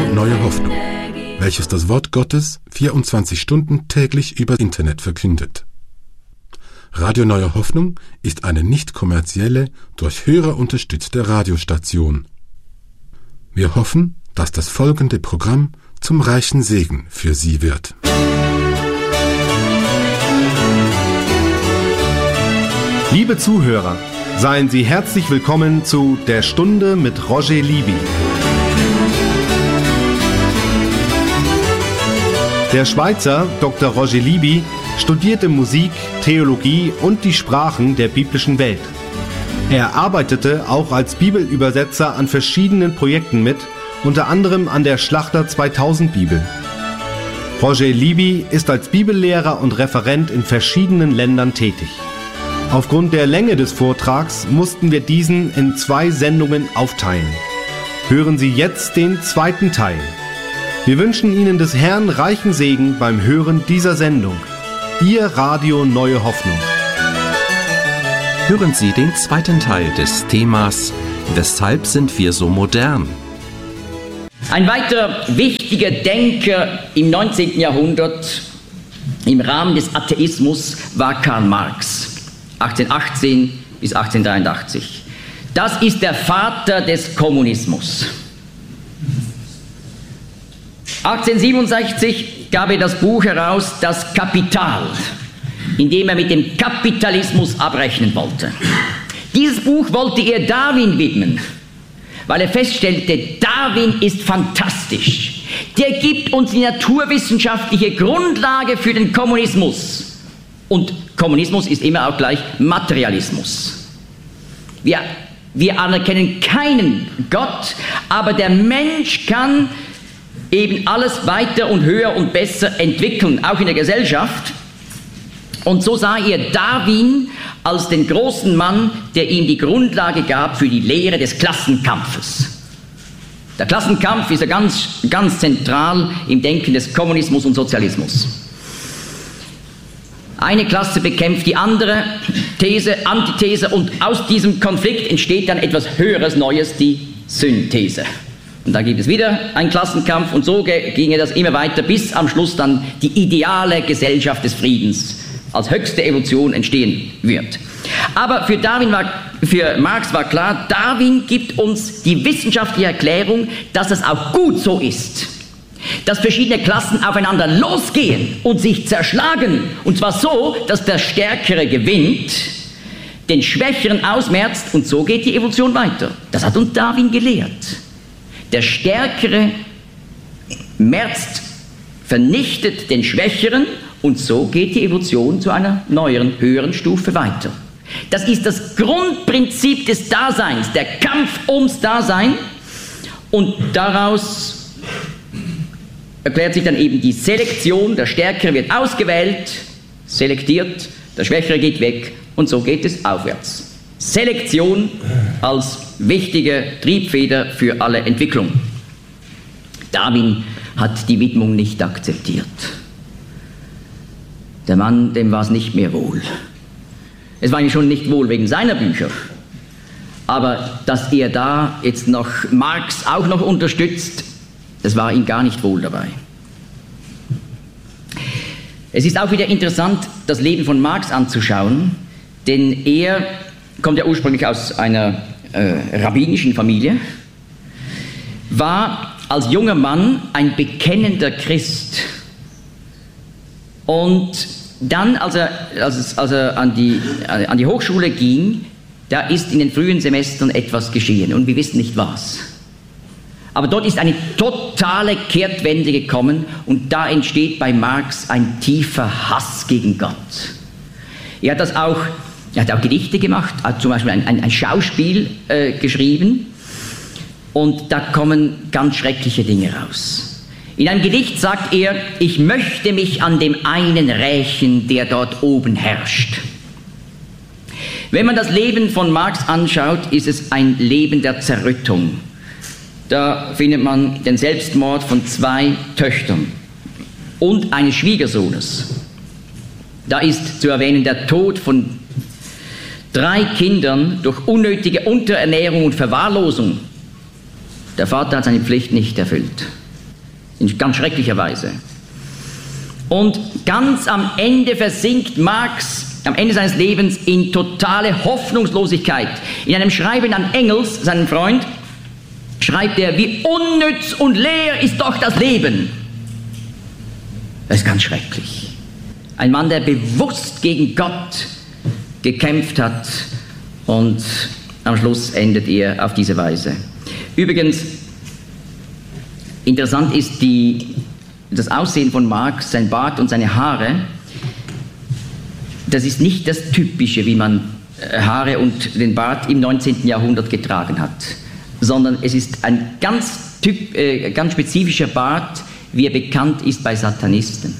Neue Hoffnung, welches das Wort Gottes 24 Stunden täglich über Internet verkündet. Radio Neue Hoffnung ist eine nicht kommerzielle, durch Hörer unterstützte Radiostation. Wir hoffen, dass das folgende Programm zum reichen Segen für Sie wird. Liebe Zuhörer, seien Sie herzlich willkommen zu Der Stunde mit Roger Libby. Der Schweizer Dr. Roger Libby studierte Musik, Theologie und die Sprachen der biblischen Welt. Er arbeitete auch als Bibelübersetzer an verschiedenen Projekten mit, unter anderem an der Schlachter 2000 Bibel. Roger Libby ist als Bibellehrer und Referent in verschiedenen Ländern tätig. Aufgrund der Länge des Vortrags mussten wir diesen in 2 Sendungen aufteilen. Hören Sie jetzt den zweiten Teil. Wir wünschen Ihnen des Herrn reichen Segen beim Hören dieser Sendung. Ihr Radio Neue Hoffnung. Hören Sie den zweiten Teil des Themas Weshalb sind wir so modern? Ein weiterer wichtiger Denker im 19. Jahrhundert im Rahmen des Atheismus war Karl Marx, 1818 bis 1883. Das ist der Vater des Kommunismus. 1867 gab er das Buch heraus, Das Kapital, in dem er mit dem Kapitalismus abrechnen wollte. Dieses Buch wollte er Darwin widmen, weil er feststellte, Darwin ist fantastisch. Der gibt uns die naturwissenschaftliche Grundlage für den Kommunismus. Und Kommunismus ist immer auch gleich Materialismus. Wir anerkennen keinen Gott, aber der Mensch kann eben alles weiter und höher und besser entwickeln, auch in der Gesellschaft. Und so sah er Darwin als den großen Mann, der ihm die Grundlage gab für die Lehre des Klassenkampfes. Der Klassenkampf ist ja ganz zentral im Denken des Kommunismus und Sozialismus. Eine Klasse bekämpft die andere, These, Antithese, und aus diesem Konflikt entsteht dann etwas Höheres, Neues, die Synthese. Und da gibt es wieder einen Klassenkampf, und so ginge das immer weiter, bis am Schluss dann die ideale Gesellschaft des Friedens als höchste Evolution entstehen wird. Aber für Marx war klar, Darwin gibt uns die wissenschaftliche Erklärung, dass es auch gut so ist, dass verschiedene Klassen aufeinander losgehen und sich zerschlagen, und zwar so, dass der Stärkere gewinnt, den Schwächeren ausmerzt, und so geht die Evolution weiter. Das hat uns Darwin gelehrt. Der Stärkere vernichtet den Schwächeren, und so geht die Evolution zu einer neueren, höheren Stufe weiter. Das ist das Grundprinzip des Daseins, der Kampf ums Dasein, und daraus erklärt sich dann eben die Selektion. Der Stärkere wird ausgewählt, selektiert, der Schwächere geht weg, und so geht es aufwärts. Selektion als wichtige Triebfeder für alle Entwicklung. Darwin hat die Widmung nicht akzeptiert. Der Mann, dem war es nicht mehr wohl. Es war ihm schon nicht wohl wegen seiner Bücher. Aber dass er da jetzt noch Marx auch noch unterstützt, das war ihm gar nicht wohl dabei. Es ist auch wieder interessant, das Leben von Marx anzuschauen, denn er kommt ja ursprünglich aus einer rabbinischen Familie, war als junger Mann ein bekennender Christ. Und dann, als er an die Hochschule ging, da ist in den frühen Semestern etwas geschehen, und wir wissen nicht was. Aber dort ist eine totale Kehrtwende gekommen, und da entsteht bei Marx ein tiefer Hass gegen Gott. Er hat auch Gedichte gemacht, hat zum Beispiel ein Schauspiel geschrieben, und da kommen ganz schreckliche Dinge raus. In einem Gedicht sagt er, ich möchte mich an dem einen rächen, der dort oben herrscht. Wenn man das Leben von Marx anschaut, ist es ein Leben der Zerrüttung. Da findet man den Selbstmord von 2 Töchtern und eines Schwiegersohnes. Da ist zu erwähnen der Tod von 3 Kindern durch unnötige Unterernährung und Verwahrlosung. Der Vater hat seine Pflicht nicht erfüllt. in ganz schrecklicher Weise. Und ganz am Ende versinkt Marx, am Ende seines Lebens, in totale Hoffnungslosigkeit. In einem Schreiben an Engels, seinen Freund, schreibt er, wie unnütz und leer ist doch das Leben. Das ist ganz schrecklich. Ein Mann, der bewusst gegen Gott gekämpft hat, und am Schluss endet er auf diese Weise. Übrigens, interessant ist das Aussehen von Marx, sein Bart und seine Haare. Das ist nicht das Typische, wie man Haare und den Bart im 19. Jahrhundert getragen hat, sondern es ist ein ganz spezifischer Bart, wie er bekannt ist bei Satanisten.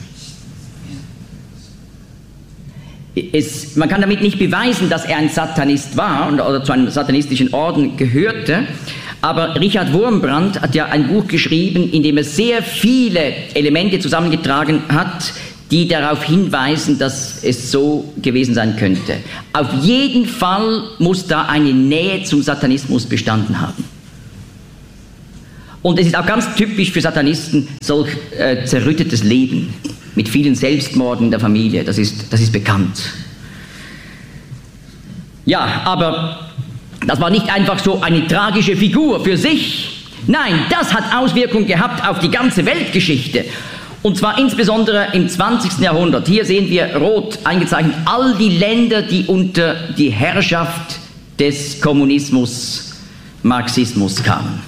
Man kann damit nicht beweisen, dass er ein Satanist war oder zu einem satanistischen Orden gehörte, aber Richard Wurmbrand hat ja ein Buch geschrieben, in dem er sehr viele Elemente zusammengetragen hat, die darauf hinweisen, dass es so gewesen sein könnte. Auf jeden Fall muss da eine Nähe zum Satanismus bestanden haben. Und es ist auch ganz typisch für Satanisten solch zerrüttetes Leben mit vielen Selbstmorden in der Familie. Das ist bekannt. Ja, aber das war nicht einfach so eine tragische Figur für sich. Nein, das hat Auswirkungen gehabt auf die ganze Weltgeschichte. Und zwar insbesondere im 20. Jahrhundert. Hier sehen wir rot eingezeichnet all die Länder, die unter die Herrschaft des Kommunismus, Marxismus kamen.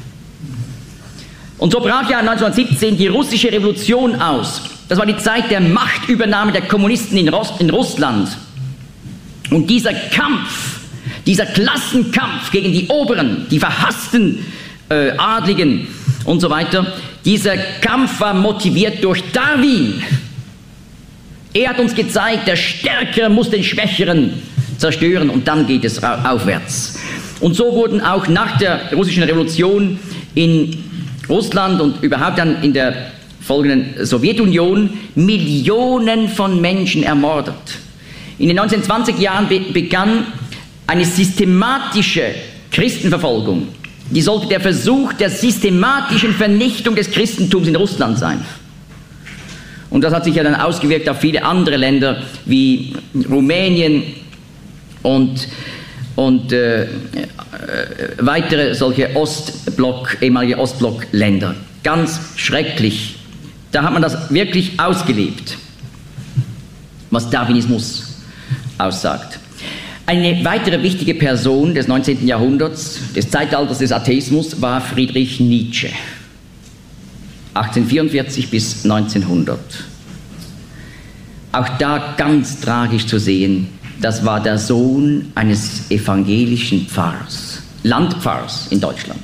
Und so brach ja 1917 die russische Revolution aus. Das war die Zeit der Machtübernahme der Kommunisten in Russland. Und dieser Kampf, dieser Klassenkampf gegen die Oberen, die verhassten Adligen und so weiter, dieser Kampf war motiviert durch Darwin. Er hat uns gezeigt, der Stärkere muss den Schwächeren zerstören und dann geht es aufwärts. Und so wurden auch nach der russischen Revolution in Russland und überhaupt dann in der folgenden Sowjetunion Millionen von Menschen ermordet. In den 1920er Jahren begann eine systematische Christenverfolgung. Die sollte der Versuch der systematischen Vernichtung des Christentums in Russland sein. Und das hat sich ja dann ausgewirkt auf viele andere Länder wie Rumänien und weitere solche ehemalige Ostblock-Länder. Ganz schrecklich. Da hat man das wirklich ausgelebt, was Darwinismus aussagt. Eine weitere wichtige Person des 19. Jahrhunderts, des Zeitalters des Atheismus, war Friedrich Nietzsche. 1844 bis 1900. Auch da ganz tragisch zu sehen, das war der Sohn eines evangelischen Pfarrers, Landpfarrers in Deutschland.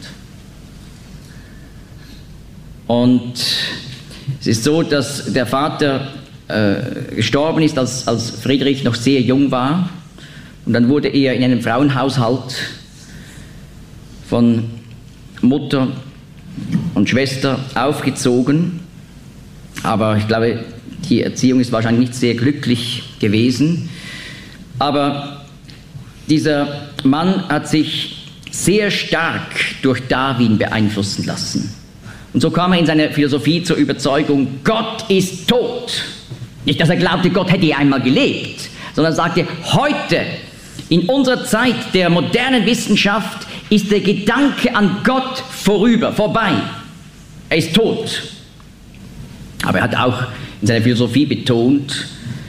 Und es ist so, dass der Vater gestorben ist, als Friedrich noch sehr jung war. Und dann wurde er in einem Frauenhaushalt von Mutter und Schwester aufgezogen. Aber ich glaube, die Erziehung ist wahrscheinlich nicht sehr glücklich gewesen. Aber dieser Mann hat sich sehr stark durch Darwin beeinflussen lassen. Und so kam er in seiner Philosophie zur Überzeugung, Gott ist tot. Nicht, dass er glaubte, Gott hätte einmal gelebt, sondern er sagte, heute, in unserer Zeit der modernen Wissenschaft, ist der Gedanke an Gott vorbei. Er ist tot. Aber er hat auch in seiner Philosophie betont,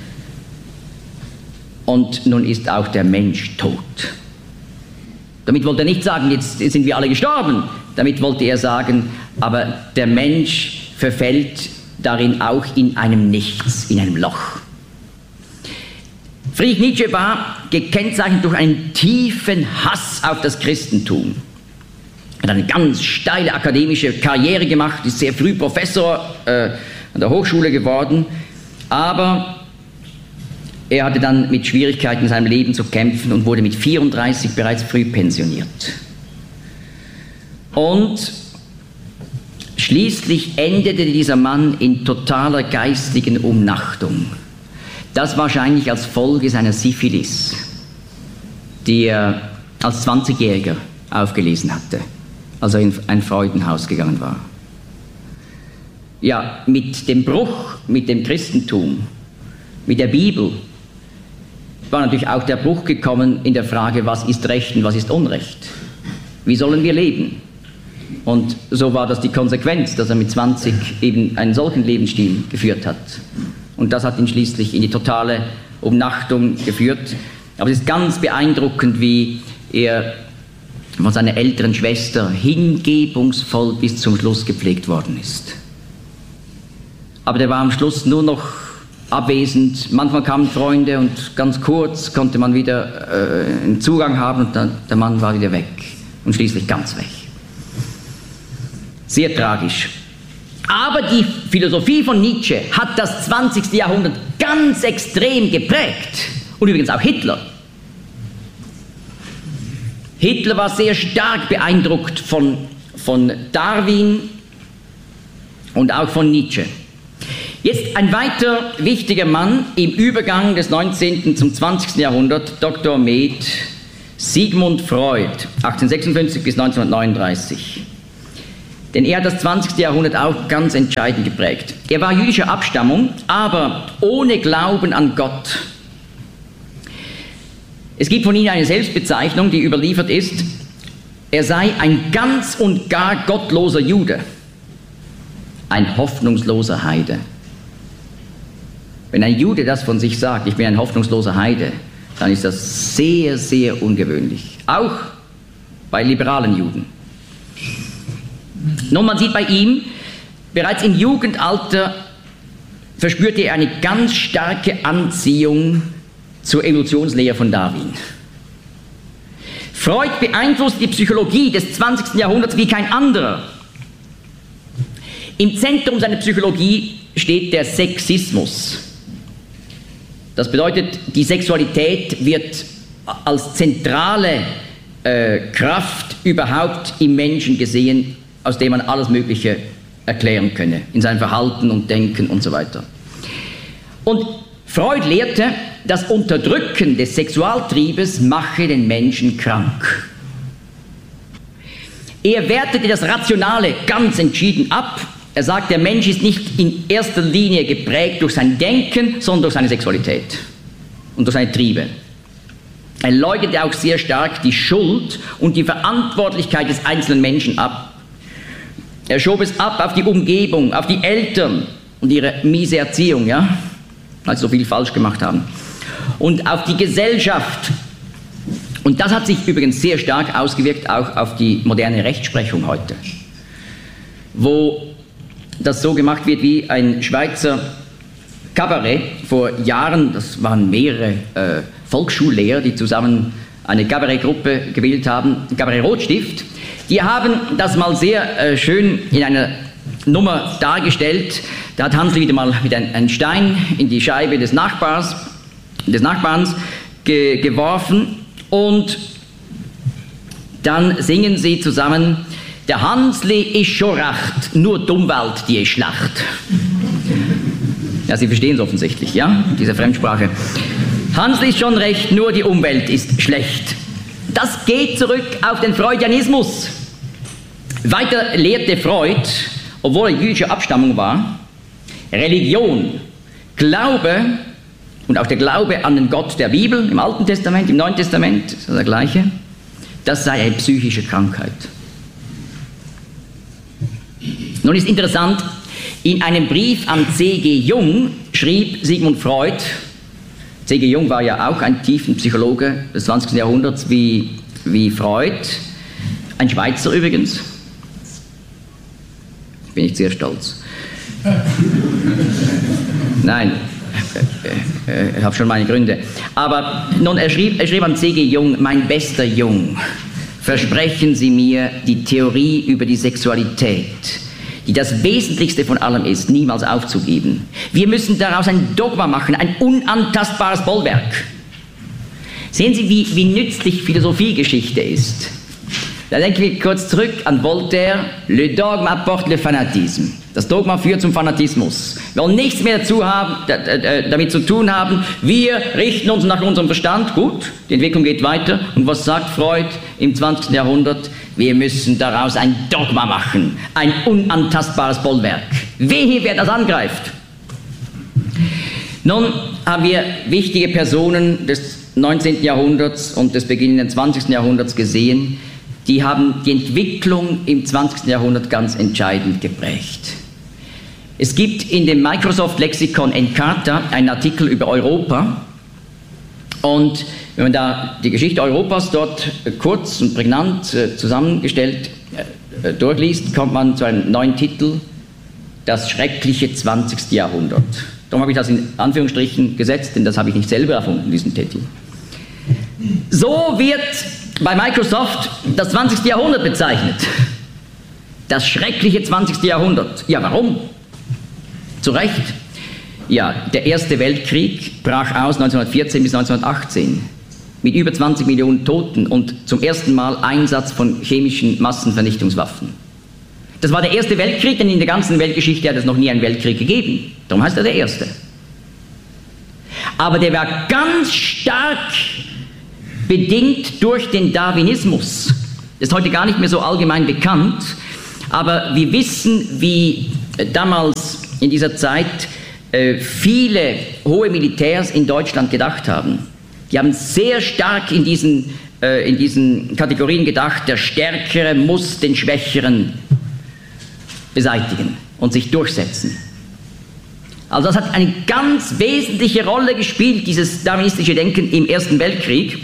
und nun ist auch der Mensch tot. Damit wollte er nicht sagen, jetzt sind wir alle gestorben. Damit wollte er sagen, aber der Mensch verfällt darin auch in einem Nichts, in einem Loch. Friedrich Nietzsche war gekennzeichnet durch einen tiefen Hass auf das Christentum. Er hat eine ganz steile akademische Karriere gemacht, ist sehr früh Professor an der Hochschule geworden, aber er hatte dann mit Schwierigkeiten in seinem Leben zu kämpfen und wurde mit 34 bereits früh pensioniert. Und schließlich endete dieser Mann in totaler geistigen Umnachtung. Das wahrscheinlich als Folge seiner Syphilis, die er als 20-Jähriger aufgelesen hatte, als er in ein Freudenhaus gegangen war. ja, mit dem Bruch mit dem Christentum, mit der Bibel, war natürlich auch der Bruch gekommen in der Frage, was ist Recht und was ist Unrecht? Wie sollen wir leben? Und so war das die Konsequenz, dass er mit 20 eben einen solchen Lebensstil geführt hat. Und das hat ihn schließlich in die totale Umnachtung geführt. Aber es ist ganz beeindruckend, wie er von seiner älteren Schwester hingebungsvoll bis zum Schluss gepflegt worden ist. Aber der war am Schluss nur noch abwesend. Manchmal kamen Freunde und ganz kurz konnte man wieder einen Zugang haben und dann, der Mann war wieder weg und schließlich ganz weg. Sehr tragisch. Aber die Philosophie von Nietzsche hat das 20. Jahrhundert ganz extrem geprägt. Und übrigens auch Hitler. Hitler war sehr stark beeindruckt von Darwin und auch von Nietzsche. Jetzt ein weiter wichtiger Mann im Übergang des 19. zum 20. Jahrhundert, Dr. Med, Sigmund Freud, 1856 bis 1939. Denn er hat das 20. Jahrhundert auch ganz entscheidend geprägt. Er war jüdischer Abstammung, aber ohne Glauben an Gott. Es gibt von ihm eine Selbstbezeichnung, die überliefert ist, er sei ein ganz und gar gottloser Jude, ein hoffnungsloser Heide. Wenn ein Jude das von sich sagt, ich bin ein hoffnungsloser Heide, dann ist das sehr, sehr ungewöhnlich. Auch bei liberalen Juden. Nun, man sieht bei ihm, bereits im Jugendalter verspürte er eine ganz starke Anziehung zur Evolutionslehre von Darwin. Freud beeinflusst die Psychologie des 20. Jahrhunderts wie kein anderer. Im Zentrum seiner Psychologie steht der Sexismus. Das bedeutet, die Sexualität wird als zentrale Kraft überhaupt im Menschen gesehen, aus dem man alles Mögliche erklären könne, in seinem Verhalten und Denken und so weiter. Und Freud lehrte, das Unterdrücken des Sexualtriebes mache den Menschen krank. Er wertete das Rationale ganz entschieden ab. Er sagt, der Mensch ist nicht in erster Linie geprägt durch sein Denken, sondern durch seine Sexualität und durch seine Triebe. Er leugnete auch sehr stark die Schuld und die Verantwortlichkeit des einzelnen Menschen ab. Er schob es ab auf die Umgebung, auf die Eltern und ihre miese Erziehung, ja, weil sie so viel falsch gemacht haben. Und auf die Gesellschaft. Und das hat sich übrigens sehr stark ausgewirkt auch auf die moderne Rechtsprechung heute, wo das so gemacht wird wie ein Schweizer Kabarett vor Jahren. Das waren mehrere Volksschullehrer, die zusammen eine Kabarettgruppe gebildet haben, Kabarett Rotstift. Die haben das mal sehr schön in einer Nummer dargestellt. Da hat Hansl wieder mal mit einem Stein in die Scheibe des Nachbarns geworfen und dann singen sie zusammen: Der Hansli ist schon recht, nur Dummwald die ist schlecht. Ja, Sie verstehen es offensichtlich, ja, diese Fremdsprache. Hansli ist schon recht, nur die Umwelt ist schlecht. Das geht zurück auf den Freudianismus. Weiter lehrte Freud, obwohl er jüdischer Abstammung war, Religion, Glaube und auch der Glaube an den Gott der Bibel im Alten Testament, im Neuen Testament, ist das gleiche, das sei eine psychische Krankheit. Nun ist interessant, in einem Brief an C.G. Jung schrieb Sigmund Freud, C.G. Jung war ja auch ein Tiefenpsychologe des 20. Jahrhunderts wie Freud, ein Schweizer übrigens. Bin ich sehr stolz. Nein, ich habe schon meine Gründe. Aber nun, er schrieb an C.G. Jung: Mein bester Jung, versprechen Sie mir, die Theorie über die Sexualität, die das Wesentlichste von allem ist, niemals aufzugeben. Wir müssen daraus ein Dogma machen, ein unantastbares Bollwerk. Sehen Sie, wie nützlich Philosophiegeschichte ist. Da denken wir kurz zurück an Voltaire: Le dogme apporte le fanatisme. Das Dogma führt zum Fanatismus. Wir wollen nichts mehr damit zu tun haben. Wir richten uns nach unserem Verstand. Gut, die Entwicklung geht weiter. Und was sagt Freud im 20. Jahrhundert? Wir müssen daraus ein Dogma machen, ein unantastbares Bollwerk. Wehe, wer das angreift. Nun haben wir wichtige Personen des 19. Jahrhunderts und des beginnenden 20. Jahrhunderts gesehen, die haben die Entwicklung im 20. Jahrhundert ganz entscheidend geprägt. Es gibt in dem Microsoft-Lexikon Encarta einen Artikel über Europa, und wenn man da die Geschichte Europas dort kurz und prägnant zusammengestellt durchliest, kommt man zu einem neuen Titel: Das schreckliche 20. Jahrhundert. Darum habe ich das in Anführungsstrichen gesetzt, denn das habe ich nicht selber erfunden, diesen Titel. So wird bei Microsoft das 20. Jahrhundert bezeichnet. Das schreckliche 20. Jahrhundert. Ja, warum? Zu Recht. Ja, der Erste Weltkrieg brach aus 1914 bis 1918 mit über 20 Millionen Toten und zum ersten Mal Einsatz von chemischen Massenvernichtungswaffen. Das war der Erste Weltkrieg, denn in der ganzen Weltgeschichte hat es noch nie einen Weltkrieg gegeben. Darum heißt er der Erste. Aber der war ganz stark bedingt durch den Darwinismus. Das ist heute gar nicht mehr so allgemein bekannt, aber wir wissen, wie damals in dieser Zeit viele hohe Militärs in Deutschland gedacht haben. Die haben sehr stark in diesen Kategorien gedacht: Der Stärkere muss den Schwächeren beseitigen und sich durchsetzen. Also das hat eine ganz wesentliche Rolle gespielt, dieses darwinistische Denken im Ersten Weltkrieg.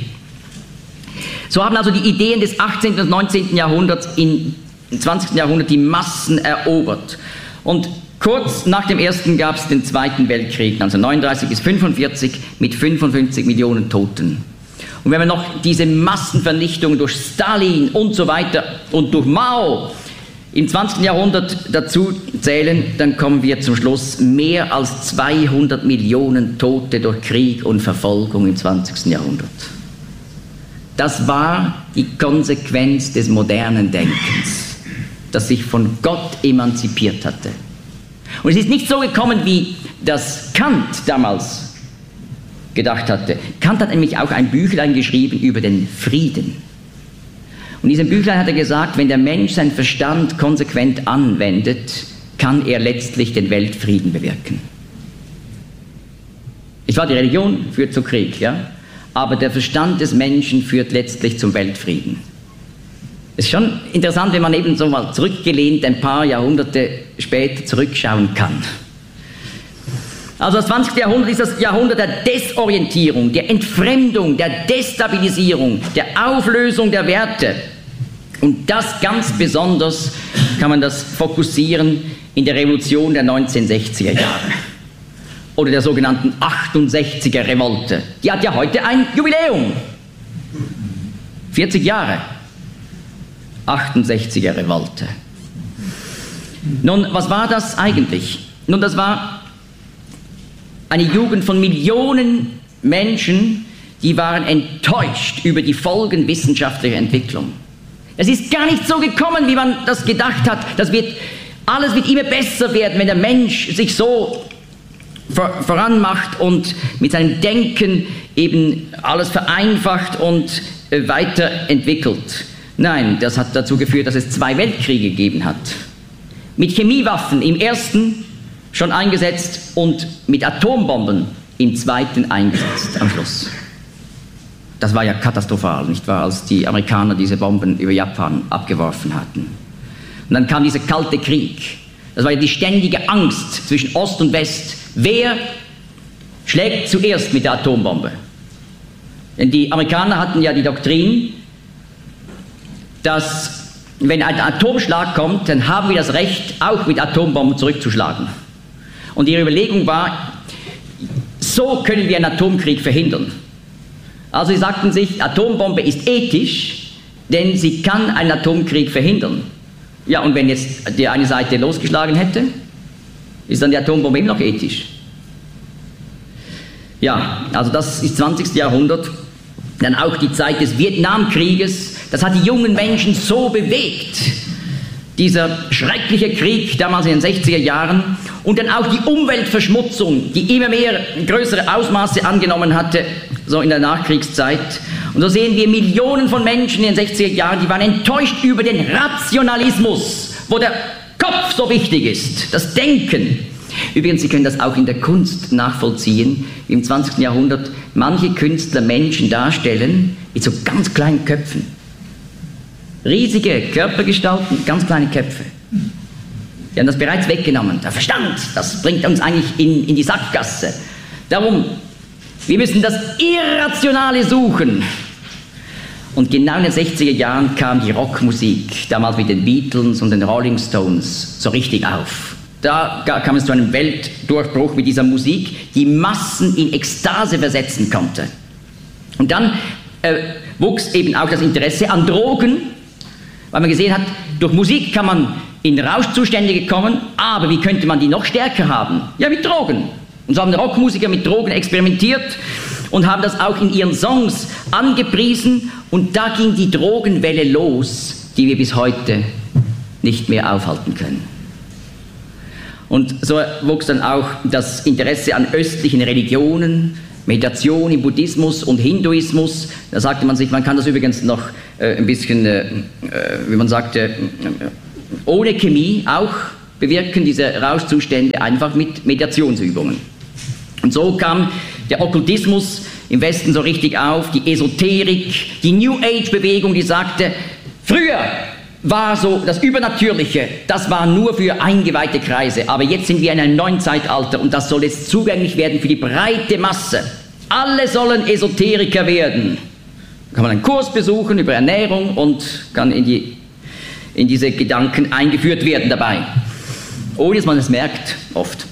So haben also die Ideen des 18. und 19. Jahrhunderts im 20. Jahrhundert die Massen erobert. Und kurz nach dem Ersten gab es den Zweiten Weltkrieg, 1939 bis 1945, mit 55 Millionen Toten. Und wenn wir noch diese Massenvernichtung durch Stalin und so weiter und durch Mao im 20. Jahrhundert dazu zählen, dann kommen wir zum Schluss mehr als 200 Millionen Tote durch Krieg und Verfolgung im 20. Jahrhundert. Das war die Konsequenz des modernen Denkens, das sich von Gott emanzipiert hatte. Und es ist nicht so gekommen, wie das Kant damals gedacht hatte. Kant hat nämlich auch ein Büchlein geschrieben über den Frieden. Und in diesem Büchlein hat er gesagt, wenn der Mensch seinen Verstand konsequent anwendet, kann er letztlich den Weltfrieden bewirken. Die Religion führt zu Krieg, ja? Aber der Verstand des Menschen führt letztlich zum Weltfrieden. Es ist schon interessant, wenn man eben so mal zurückgelehnt ein paar Jahrhunderte später zurückschauen kann. Also das 20. Jahrhundert ist das Jahrhundert der Desorientierung, der Entfremdung, der Destabilisierung, der Auflösung der Werte. Und das ganz besonders kann man das fokussieren in der Revolution der 1960er Jahre. Oder der sogenannten 68er Revolte. Die hat ja heute ein Jubiläum. 40 Jahre. 68er Revolte. Nun, was war das eigentlich? Nun, das war eine Jugend von Millionen Menschen, die waren enttäuscht über die Folgen wissenschaftlicher Entwicklung. Es ist gar nicht so gekommen, wie man das gedacht hat. Alles wird immer besser werden, wenn der Mensch sich so voranmacht und mit seinem Denken eben alles vereinfacht und weiterentwickelt. Nein, das hat dazu geführt, dass es 2 Weltkriege gegeben hat. Mit Chemiewaffen im ersten schon eingesetzt und mit Atombomben im zweiten eingesetzt am Schluss. Das war ja katastrophal, nicht wahr, als die Amerikaner diese Bomben über Japan abgeworfen hatten. Und dann kam dieser Kalte Krieg. Das war ja die ständige Angst zwischen Ost und West. Wer schlägt zuerst mit der Atombombe? Denn die Amerikaner hatten ja die Doktrin, dass wenn ein Atomschlag kommt, dann haben wir das Recht, auch mit Atombomben zurückzuschlagen. Und ihre Überlegung war, so können wir einen Atomkrieg verhindern. Also sie sagten sich, Atombombe ist ethisch, denn sie kann einen Atomkrieg verhindern. Ja, und wenn jetzt die eine Seite losgeschlagen hätte, ist dann die Atombombe immer noch ethisch. Ja, also das ist 20. Jahrhundert. Dann auch die Zeit des Vietnamkrieges. Das hat die jungen Menschen so bewegt. Dieser schreckliche Krieg damals in den 60er Jahren. Und dann auch die Umweltverschmutzung, die immer mehr größere Ausmaße angenommen hatte, so in der Nachkriegszeit. Und so sehen wir Millionen von Menschen in den 60er Jahren, die waren enttäuscht über den Rationalismus, wo der Kopf so wichtig ist, das Denken. Übrigens, Sie können das auch in der Kunst nachvollziehen, wie im 20. Jahrhundert manche Künstler Menschen darstellen mit so ganz kleinen Köpfen. Riesige Körpergestalten, ganz kleine Köpfe. Die haben das bereits weggenommen. Der Verstand, das bringt uns eigentlich in die Sackgasse. Darum, wir müssen das Irrationale suchen. Und genau in den 60er Jahren kam die Rockmusik, damals mit den Beatles und den Rolling Stones, so richtig auf. Da kam es zu einem Weltdurchbruch mit dieser Musik, die Massen in Ekstase versetzen konnte. Und dann wuchs eben auch das Interesse an Drogen, weil man gesehen hat, durch Musik kann man in Rauschzustände kommen, aber wie könnte man die noch stärker haben? Ja, mit Drogen. Und so haben Rockmusiker mit Drogen experimentiert und haben das auch in ihren Songs angepriesen. Und da ging die Drogenwelle los, die wir bis heute nicht mehr aufhalten können. Und so wuchs dann auch das Interesse an östlichen Religionen, Meditation im Buddhismus und Hinduismus. Da sagte man sich, man kann das übrigens noch ein bisschen, wie man sagte, ohne Chemie auch bewirken, diese Rauschzustände einfach mit Meditationsübungen. Und so kam der Okkultismus im Westen so richtig auf, die Esoterik, die New Age-Bewegung, die sagte, früher war so das Übernatürliche, das war nur für eingeweihte Kreise, aber jetzt sind wir in einem neuen Zeitalter und das soll jetzt zugänglich werden für die breite Masse. Alle sollen Esoteriker werden. Da kann man einen Kurs besuchen über Ernährung und kann in diese Gedanken eingeführt werden dabei, ohne dass man es merkt, oft.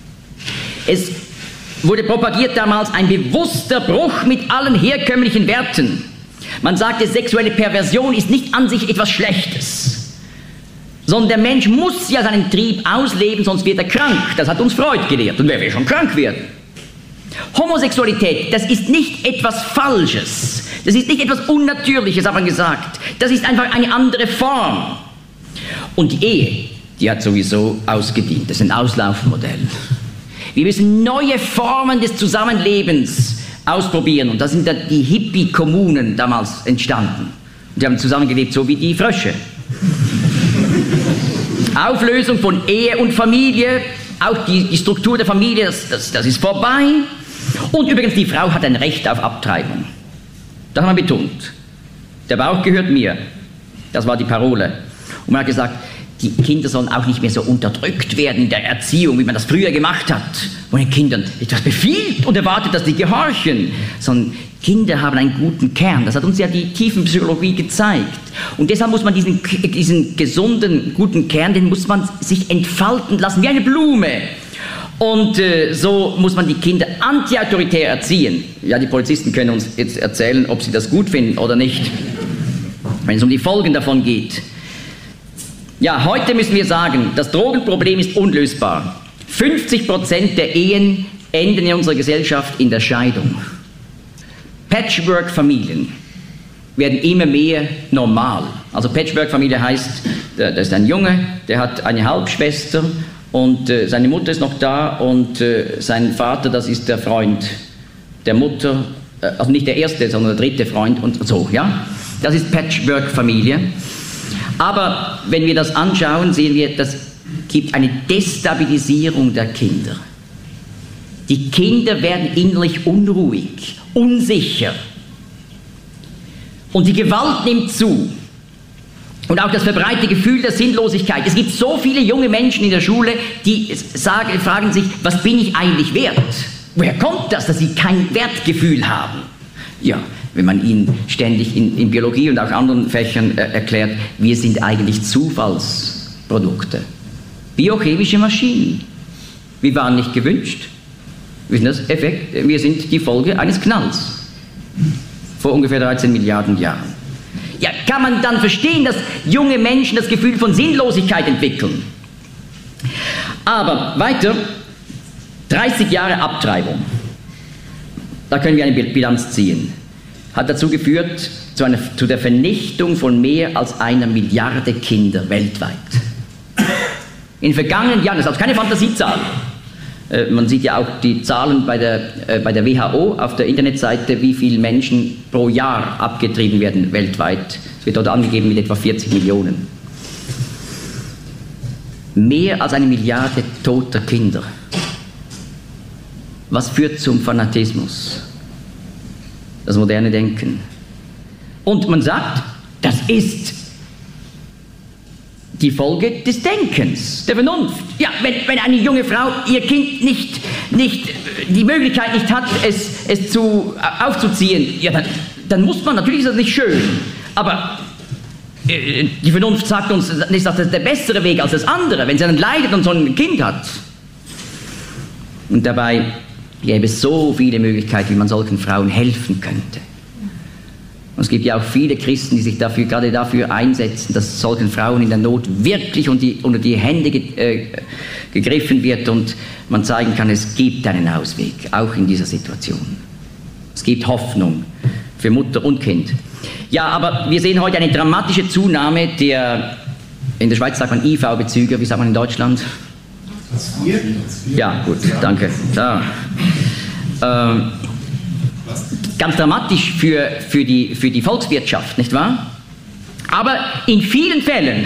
Es wurde propagiert damals ein bewusster Bruch mit allen herkömmlichen Werten. Man sagte, sexuelle Perversion ist nicht an sich etwas Schlechtes, sondern der Mensch muss ja seinen Trieb ausleben, sonst wird er krank. Das hat uns Freud gelehrt. Und wer will schon krank werden? Homosexualität, das ist nicht etwas Falsches. Das ist nicht etwas Unnatürliches, hat man gesagt. Das ist einfach eine andere Form. Und die Ehe, die hat sowieso ausgedient. Das ist ein Auslaufmodell. Wir müssen neue Formen des Zusammenlebens ausprobieren. Und da sind dann die Hippie-Kommunen damals entstanden. Und die haben zusammengelebt, so wie die Frösche. Auflösung von Ehe und Familie, auch die Struktur der Familie, das ist vorbei. Und übrigens, die Frau hat ein Recht auf Abtreibung. Das hat man betont. Der Bauch gehört mir. Das war die Parole. Und man hat gesagt, die Kinder sollen auch nicht mehr so unterdrückt werden in der Erziehung, wie man das früher gemacht hat, wo den Kindern etwas befiehlt und erwartet, dass die gehorchen. Sondern Kinder haben einen guten Kern. Das hat uns ja die Tiefenpsychologie gezeigt. Und deshalb muss man diesen gesunden, guten Kern, den muss man sich entfalten lassen, wie eine Blume. Und so muss man die Kinder antiautoritär erziehen. Ja, die Polizisten können uns jetzt erzählen, ob sie das gut finden oder nicht, wenn es um die Folgen davon geht. Ja, heute müssen wir sagen, das Drogenproblem ist unlösbar. 50% der Ehen enden in unserer Gesellschaft in der Scheidung. Patchwork-Familien werden immer mehr normal. Also Patchwork-Familie heißt, da ist ein Junge, der hat eine Halbschwester und seine Mutter ist noch da und sein Vater, das ist der Freund der Mutter, also nicht der erste, sondern der dritte Freund und so, ja. Das ist Patchwork-Familie. Aber wenn wir das anschauen, sehen wir, das gibt eine Destabilisierung der Kinder. Die Kinder werden innerlich unruhig, unsicher. Und die Gewalt nimmt zu. Und auch das verbreitete Gefühl der Sinnlosigkeit. Es gibt so viele junge Menschen in der Schule, die fragen sich, was bin ich eigentlich wert? Woher kommt das, dass sie kein Wertgefühl haben? Ja, wenn man ihnen ständig in Biologie und auch anderen Fächern erklärt, wir sind eigentlich Zufallsprodukte. Biochemische Maschinen. Wir waren nicht gewünscht. Wir sind die Folge eines Knalls. Vor ungefähr 13 Milliarden Jahren. Ja, kann man dann verstehen, dass junge Menschen das Gefühl von Sinnlosigkeit entwickeln? Aber weiter, 30 Jahre Abtreibung. Da können wir eine Bilanz ziehen. Hat dazu geführt zu der Vernichtung von mehr als 1 Milliarde Kinder weltweit. In den vergangenen Jahren, das ist also keine Fantasiezahl. Man sieht ja auch die Zahlen bei der WHO auf der Internetseite, wie viele Menschen pro Jahr abgetrieben werden weltweit. Es wird dort angegeben mit etwa 40 Millionen. Mehr als 1 Milliarde toter Kinder. Was führt zum Fanatismus? Das moderne Denken. Und man sagt, das ist die Folge des Denkens, der Vernunft. Ja, wenn eine junge Frau ihr Kind nicht die Möglichkeit nicht hat, es aufzuziehen, ja, dann muss man, natürlich ist das nicht schön, aber die Vernunft sagt uns, das ist der bessere Weg als das andere, wenn sie dann leidet und so ein Kind hat. Und dabei gäbe es so viele Möglichkeiten, wie man solchen Frauen helfen könnte. Und es gibt ja auch viele Christen, die sich gerade dafür einsetzen, dass solchen Frauen in der Not wirklich unter die Hände gegriffen wird und man zeigen kann, es gibt einen Ausweg, auch in dieser Situation. Es gibt Hoffnung für Mutter und Kind. Ja, aber wir sehen heute eine dramatische Zunahme in der Schweiz sagt man IV-Bezüge, wie sagt man in Deutschland? Ja, gut, danke. Da. Ganz dramatisch für die Volkswirtschaft, nicht wahr? Aber in vielen Fällen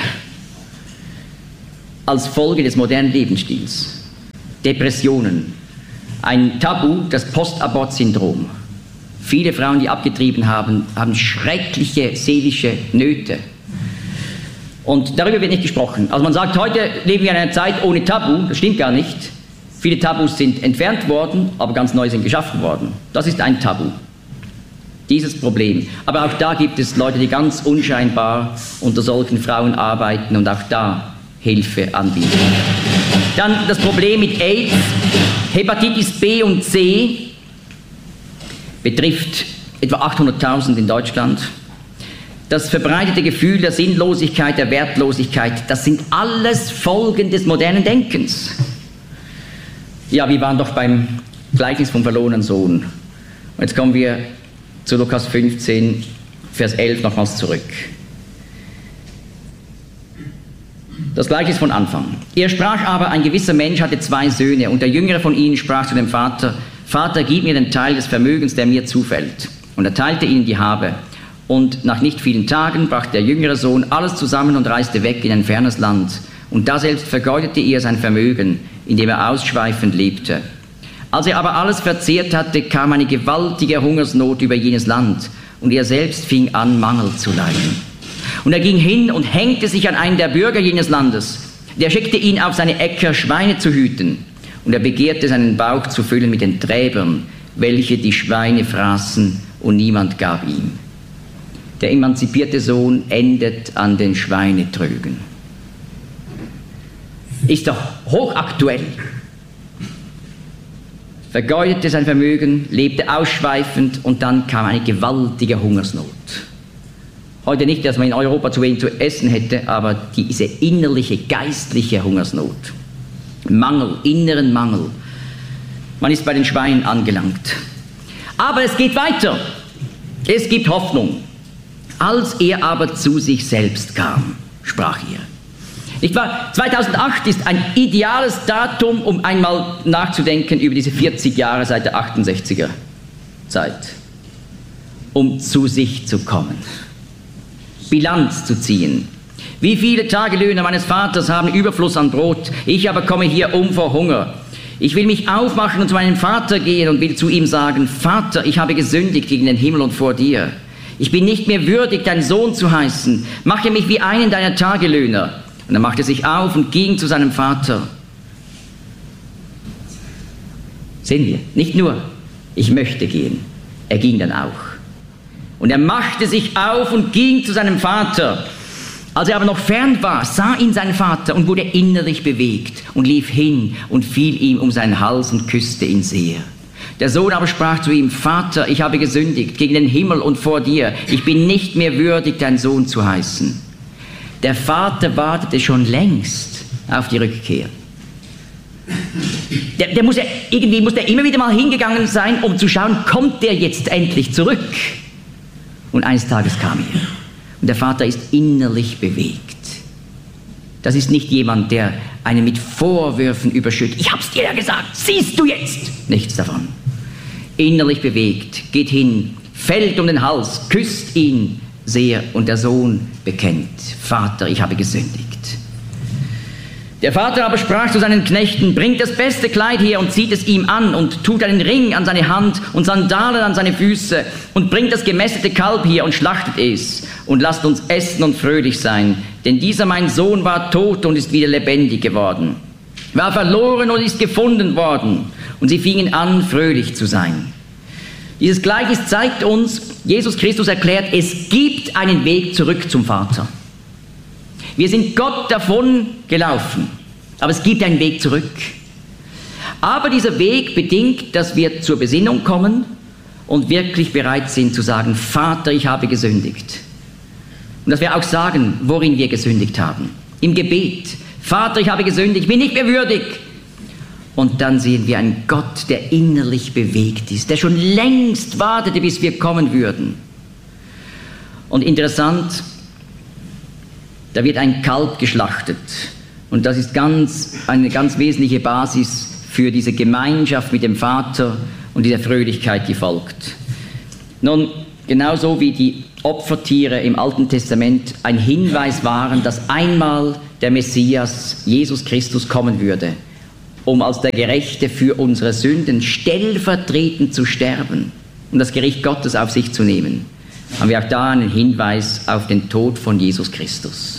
als Folge des modernen Lebensstils. Depressionen, ein Tabu, das Postabort-Syndrom. Viele Frauen, die abgetrieben haben, haben schreckliche seelische Nöte. Und darüber wird nicht gesprochen. Also man sagt, heute leben wir in einer Zeit ohne Tabu, das stimmt gar nicht. Viele Tabus sind entfernt worden, aber ganz neue sind geschaffen worden. Das ist ein Tabu. Dieses Problem. Aber auch da gibt es Leute, die ganz unscheinbar unter solchen Frauen arbeiten und auch da Hilfe anbieten. Dann das Problem mit AIDS, Hepatitis B und C, betrifft etwa 800.000 in Deutschland. Das verbreitete Gefühl der Sinnlosigkeit, der Wertlosigkeit, das sind alles Folgen des modernen Denkens. Ja, wir waren doch beim Gleichnis vom verlorenen Sohn. Und jetzt kommen wir zu Lukas 15, Vers 11 nochmals zurück. Das Gleichnis von Anfang. Er sprach aber, ein gewisser Mensch hatte 2 Söhne, und der jüngere von ihnen sprach zu dem Vater, Vater, gib mir den Teil des Vermögens, der mir zufällt. Und er teilte ihnen die Habe. Und nach nicht vielen Tagen brachte der jüngere Sohn alles zusammen und reiste weg in ein fernes Land. Und daselbst vergeudete er sein Vermögen, indem er ausschweifend lebte. Als er aber alles verzehrt hatte, kam eine gewaltige Hungersnot über jenes Land, und er selbst fing an, Mangel zu leiden. Und er ging hin und hängte sich an einen der Bürger jenes Landes. Der schickte ihn auf seine Äcker, Schweine zu hüten. Und er begehrte, seinen Bauch zu füllen mit den Träbern, welche die Schweine fraßen, und niemand gab ihm. Der emanzipierte Sohn endet an den Schweinetrögen. Ist doch hochaktuell. Vergeudete sein Vermögen, lebte ausschweifend, und dann kam eine gewaltige Hungersnot. Heute nicht, dass man in Europa zu wenig zu essen hätte, aber diese innerliche, geistliche Hungersnot. Mangel, inneren Mangel. Man ist bei den Schweinen angelangt. Aber es geht weiter. Es gibt Hoffnung. Als er aber zu sich selbst kam, sprach er. Nicht wahr? 2008 ist ein ideales Datum, um einmal nachzudenken über diese 40 Jahre seit der 68er Zeit. Um zu sich zu kommen. Bilanz zu ziehen. Wie viele Tagelöhner meines Vaters haben Überfluss an Brot, ich aber komme hier um vor Hunger. Ich will mich aufmachen und zu meinem Vater gehen und will zu ihm sagen, Vater, ich habe gesündigt gegen den Himmel und vor dir. Ich bin nicht mehr würdig, dein Sohn zu heißen. Mache mich wie einen deiner Tagelöhner. Und er machte sich auf und ging zu seinem Vater. Sehen wir, nicht nur, ich möchte gehen, er ging dann auch. Und er machte sich auf und ging zu seinem Vater. Als er aber noch fern war, sah ihn sein Vater und wurde innerlich bewegt und lief hin und fiel ihm um seinen Hals und küsste ihn sehr. Der Sohn aber sprach zu ihm, Vater, ich habe gesündigt gegen den Himmel und vor dir. Ich bin nicht mehr würdig, dein Sohn zu heißen. Der Vater wartete schon längst auf die Rückkehr. Irgendwie muss er immer wieder mal hingegangen sein, um zu schauen, kommt der jetzt endlich zurück? Und eines Tages kam er. Und der Vater ist innerlich bewegt. Das ist nicht jemand, der einen mit Vorwürfen überschüttet. Ich hab's dir ja gesagt, siehst du jetzt? Nichts davon. Innerlich bewegt, geht hin, fällt um den Hals, küsst ihn sehr, und der Sohn bekennt, Vater, ich habe gesündigt. Der Vater aber sprach zu seinen Knechten, bringt das beste Kleid her und zieht es ihm an und tut einen Ring an seine Hand und Sandalen an seine Füße und bringt das gemästete Kalb hier und schlachtet es und lasst uns essen und fröhlich sein. Denn dieser mein Sohn war tot und ist wieder lebendig geworden, war verloren und ist gefunden worden. Und sie fingen an, fröhlich zu sein. Dieses Gleichnis zeigt uns, Jesus Christus erklärt, es gibt einen Weg zurück zum Vater. Wir sind Gott davon gelaufen, aber es gibt einen Weg zurück. Aber dieser Weg bedingt, dass wir zur Besinnung kommen und wirklich bereit sind zu sagen, Vater, ich habe gesündigt. Und dass wir auch sagen, worin wir gesündigt haben. Im Gebet, Vater, ich habe gesündigt, ich bin nicht mehr würdig. Und dann sehen wir einen Gott, der innerlich bewegt ist, der schon längst wartete, bis wir kommen würden. Und interessant, da wird ein Kalb geschlachtet. Und das ist eine ganz wesentliche Basis für diese Gemeinschaft mit dem Vater und dieser Fröhlichkeit, die folgt. Nun, genauso wie die Opfertiere im Alten Testament ein Hinweis waren, dass einmal der Messias, Jesus Christus, kommen würde, um als der Gerechte für unsere Sünden stellvertretend zu sterben und das Gericht Gottes auf sich zu nehmen, haben wir auch da einen Hinweis auf den Tod von Jesus Christus.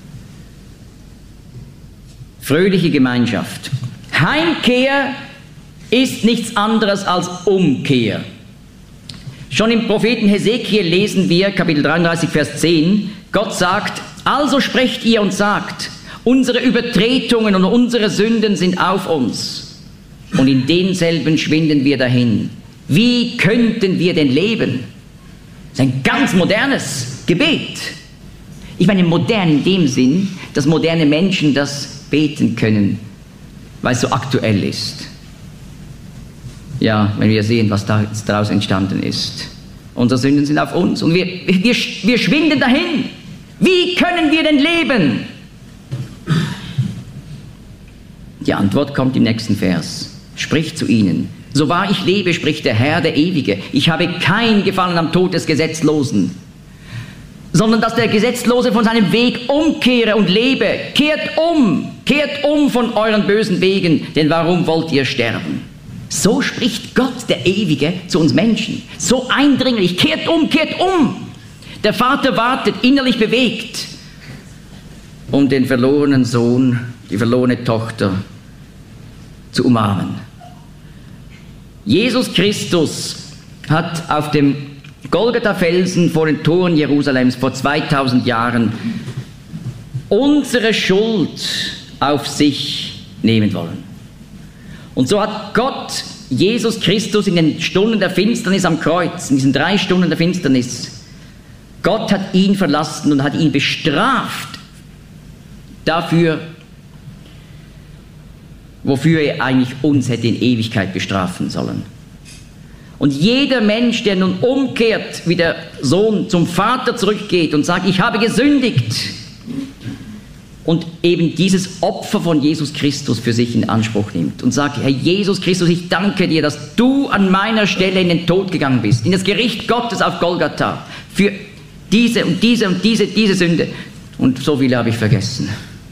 Fröhliche Gemeinschaft. Heimkehr ist nichts anderes als Umkehr. Schon im Propheten Hesekiel lesen wir, Kapitel 33, Vers 10, Gott sagt, also sprecht ihr und sagt, unsere Übertretungen und unsere Sünden sind auf uns und in denselben schwinden wir dahin. Wie könnten wir denn leben? Das ist ein ganz modernes Gebet. Ich meine modern in dem Sinn, dass moderne Menschen das beten können, weil es so aktuell ist. Ja, wenn wir sehen, was daraus entstanden ist. Unsere Sünden sind auf uns und wir schwinden dahin. Wie können wir denn leben? Die Antwort kommt im nächsten Vers. Spricht zu ihnen. So wahr ich lebe, spricht der Herr, der Ewige. Ich habe kein Gefallen am Tod des Gesetzlosen, sondern dass der Gesetzlose von seinem Weg umkehre und lebe. Kehrt um von euren bösen Wegen, denn warum wollt ihr sterben? So spricht Gott, der Ewige, zu uns Menschen. So eindringlich. Kehrt um. Der Vater wartet, innerlich bewegt, um den verlorenen Sohn, die verlorene Tochter zu umarmen. Jesus Christus hat auf dem Golgatha-Felsen vor den Toren Jerusalems vor 2000 Jahren unsere Schuld auf sich nehmen wollen. Und so hat Gott Jesus Christus in den Stunden der Finsternis am Kreuz, in diesen 3 Stunden der Finsternis, Gott hat ihn verlassen und hat ihn bestraft dafür, wofür er eigentlich uns hätte in Ewigkeit bestrafen sollen. Und jeder Mensch, der nun umkehrt, wie der Sohn zum Vater zurückgeht und sagt, ich habe gesündigt, und eben dieses Opfer von Jesus Christus für sich in Anspruch nimmt und sagt, Herr Jesus Christus, ich danke dir, dass du an meiner Stelle in den Tod gegangen bist, in das Gericht Gottes auf Golgatha, für diese und diese und diese Sünde. Und so viele habe ich vergessen.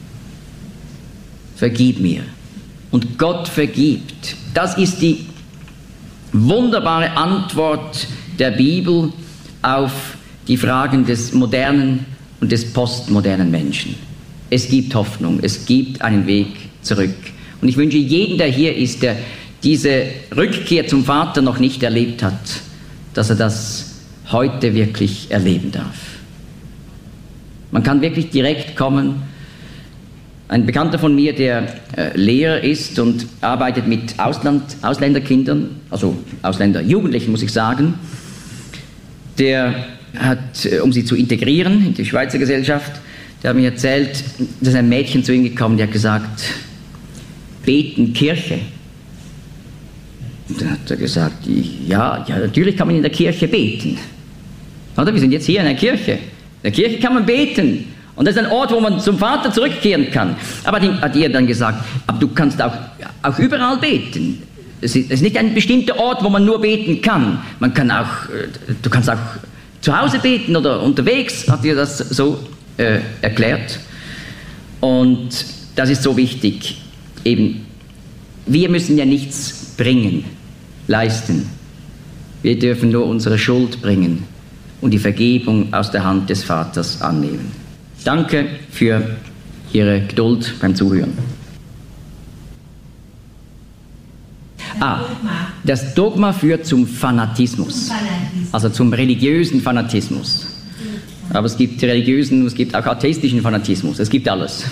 Vergib mir. Und Gott vergibt. Das ist die wunderbare Antwort der Bibel auf die Fragen des modernen und des postmodernen Menschen. Es gibt Hoffnung, es gibt einen Weg zurück. Und ich wünsche jedem, der hier ist, der diese Rückkehr zum Vater noch nicht erlebt hat, dass er das heute wirklich erleben darf. Man kann wirklich direkt kommen. Ein Bekannter von mir, der Lehrer ist und arbeitet mit Ausländerkindern, also Ausländerjugendlichen, muss ich sagen, der hat, um sie zu integrieren in die Schweizer Gesellschaft, der hat mir erzählt, dass ein Mädchen zu ihm gekommen, der hat gesagt, beten Kirche. Und dann hat er gesagt, ja, natürlich kann man in der Kirche beten. Oder? Wir sind jetzt hier in der Kirche. In der Kirche kann man beten. Und das ist ein Ort, wo man zum Vater zurückkehren kann. Aber hat ihr dann gesagt, aber du kannst auch überall beten. Es ist nicht ein bestimmter Ort, wo man nur beten kann. Du kannst auch zu Hause beten oder unterwegs, hat ihr das so erklärt. Und das ist so wichtig, eben, wir müssen ja nichts bringen, leisten. Wir dürfen nur unsere Schuld bringen und die Vergebung aus der Hand des Vaters annehmen. Danke für Ihre Geduld beim Zuhören. Das Dogma führt zum Fanatismus, also zum religiösen Fanatismus. Aber es gibt religiösen, es gibt auch atheistischen Fanatismus, es gibt alles.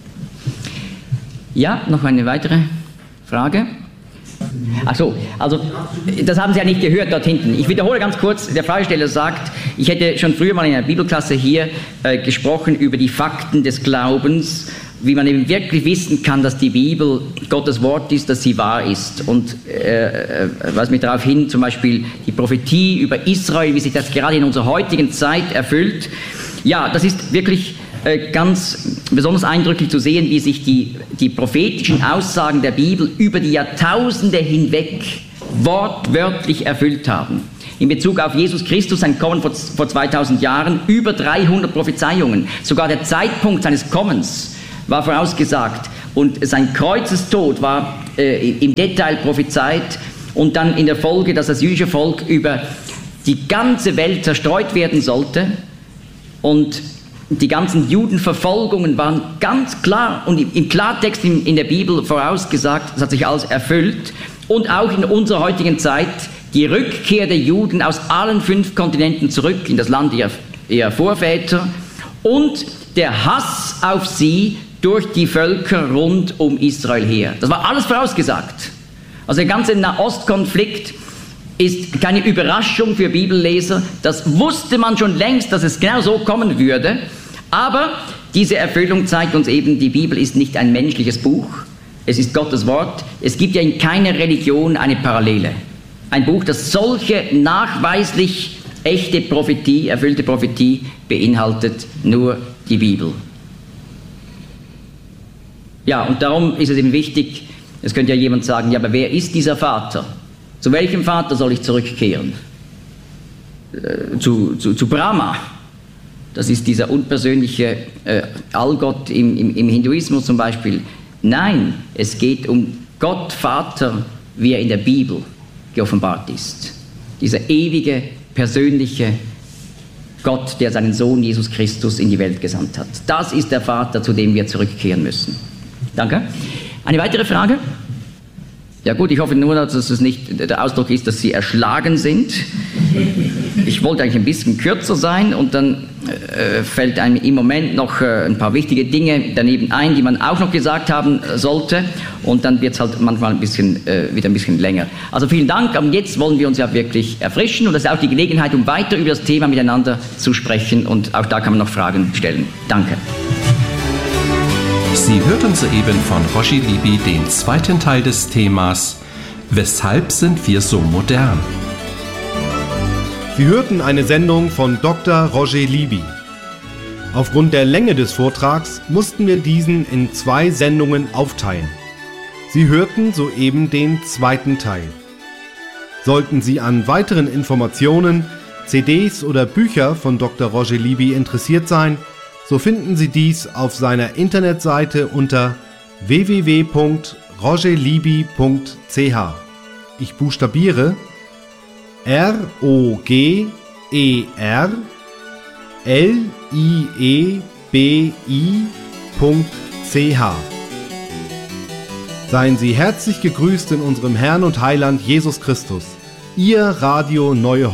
Ja, noch eine weitere Frage? Ach so, also das haben Sie ja nicht gehört dort hinten. Ich wiederhole ganz kurz, der Fragesteller sagt, ich hätte schon früher mal in einer Bibelklasse hier gesprochen über die Fakten des Glaubens, wie man eben wirklich wissen kann, dass die Bibel Gottes Wort ist, dass sie wahr ist. Und weist mich darauf hin, zum Beispiel die Prophetie über Israel, wie sich das gerade in unserer heutigen Zeit erfüllt. Ja, das ist wirklich ganz besonders eindrücklich zu sehen, wie sich die prophetischen Aussagen der Bibel über die Jahrtausende hinweg wortwörtlich erfüllt haben. In Bezug auf Jesus Christus, sein Kommen vor 2000 Jahren, über 300 Prophezeiungen. Sogar der Zeitpunkt seines Kommens war vorausgesagt und sein Kreuzestod war im Detail prophezeit und dann in der Folge, dass das jüdische Volk über die ganze Welt zerstreut werden sollte und die ganzen Judenverfolgungen waren ganz klar und im Klartext in der Bibel vorausgesagt, das hat sich alles erfüllt und auch in unserer heutigen Zeit die Rückkehr der Juden aus allen 5 Kontinenten zurück in das Land ihrer Vorväter und der Hass auf sie durch die Völker rund um Israel her. Das war alles vorausgesagt. Also der ganze Nahostkonflikt ist keine Überraschung für Bibelleser. Das wusste man schon längst, dass es genau so kommen würde. Aber diese Erfüllung zeigt uns eben, die Bibel ist nicht ein menschliches Buch. Es ist Gottes Wort. Es gibt ja in keiner Religion eine Parallele. Ein Buch, das solche nachweislich echte Prophetie, erfüllte Prophetie beinhaltet, nur die Bibel. Ja, und darum ist es eben wichtig, es könnte ja jemand sagen, ja, aber wer ist dieser Vater? Zu welchem Vater soll ich zurückkehren? Zu Brahma. Das ist dieser unpersönliche Allgott im Hinduismus zum Beispiel. Nein, es geht um Gott Vater, wie er in der Bibel geoffenbart ist. Dieser ewige, persönliche Gott, der seinen Sohn Jesus Christus in die Welt gesandt hat. Das ist der Vater, zu dem wir zurückkehren müssen. Danke. Eine weitere Frage? Ja gut, ich hoffe nur, dass es nicht der Ausdruck ist, dass Sie erschlagen sind. Ich wollte eigentlich ein bisschen kürzer sein und dann fällt einem im Moment noch ein paar wichtige Dinge daneben ein, die man auch noch gesagt haben sollte und dann wird es halt manchmal wieder ein bisschen länger. Also vielen Dank, aber jetzt wollen wir uns ja wirklich erfrischen und das ist auch die Gelegenheit, um weiter über das Thema miteinander zu sprechen und auch da kann man noch Fragen stellen. Danke. Sie hörten soeben von Roger Libby den zweiten Teil des Themas Weshalb sind wir so modern? Sie hörten eine Sendung von Dr. Roger Libby. Aufgrund der Länge des Vortrags mussten wir diesen in 2 Sendungen aufteilen. Sie hörten soeben den zweiten Teil. Sollten Sie an weiteren Informationen, CDs oder Bücher von Dr. Roger Libby interessiert sein, so finden Sie dies auf seiner Internetseite unter www.rogerlibby.ch. Ich buchstabiere ROGERLIEBI.ch. Seien Sie herzlich gegrüßt in unserem Herrn und Heiland Jesus Christus. Ihr Radio Neue